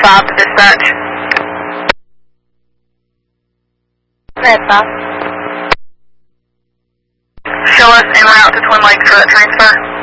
5 to dispatch. Red 5. Show us en route to Twin Lakes for that transfer.